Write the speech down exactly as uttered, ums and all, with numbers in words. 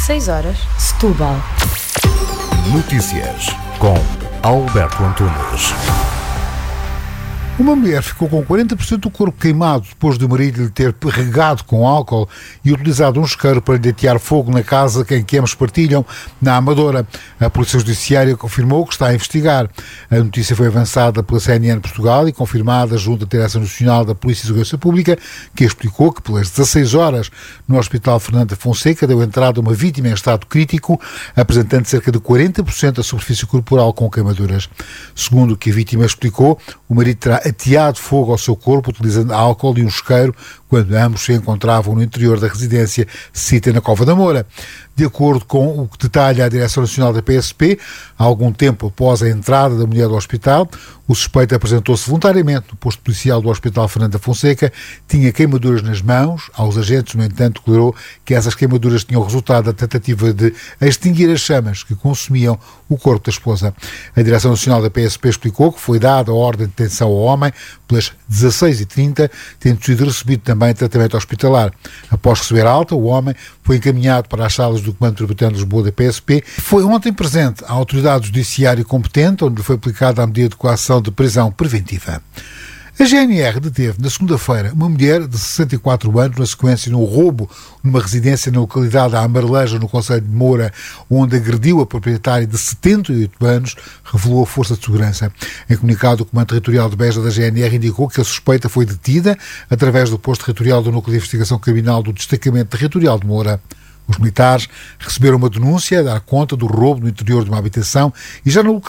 dezasseis horas, Setúbal. Notícias com Alberto Antunes. Uma mulher ficou com quarenta por cento do corpo queimado depois do marido lhe ter regado com álcool e utilizado um isqueiro para lhe atear fogo na casa em que ambos partilham, na Amadora. A Polícia Judiciária confirmou que está a investigar. A notícia foi avançada pela C N N Portugal e confirmada junto à Direção Nacional da Polícia e Segurança Pública, que explicou que pelas dezasseis horas no Hospital Fernando da Fonseca deu entrada uma vítima em estado crítico, apresentando cerca de quarenta por cento da superfície corporal com queimaduras. Segundo o que a vítima explicou, o marido terá ateado fogo ao seu corpo utilizando álcool e um isqueiro quando ambos se encontravam no interior da residência cita na Cova da Moura. De acordo com o que detalha a Direção Nacional da P S P, há algum tempo após a entrada da mulher do hospital, o suspeito apresentou-se voluntariamente no posto policial do Hospital Fernando da Fonseca, tinha queimaduras nas mãos. Aos agentes, no entanto, declarou que essas queimaduras tinham resultado da tentativa de extinguir as chamas que consumiam o corpo da esposa. A Direção Nacional da P S P explicou que foi dada a ordem de detenção ao homem pelas dezasseis e trinta, tendo sido recebido também tratamento hospitalar. Após receber alta, o homem foi encaminhado para as salas do Comando Metropolitano de Lisboa da P S P. Foi ontem presente à autoridade judiciária competente, onde lhe foi aplicada a medida de coação de prisão preventiva. A G N R deteve na segunda-feira uma mulher de sessenta e quatro anos na sequência de um roubo numa residência na localidade da Amareleja, no concelho de Moura, onde agrediu a proprietária de setenta e oito anos, revelou a Força de Segurança. Em comunicado, o Comando Territorial de Beja da G N R indicou que a suspeita foi detida através do posto territorial do Núcleo de Investigação Criminal do Destacamento Territorial de Moura. Os militares receberam uma denúncia a dar conta do roubo no interior de uma habitação e já no local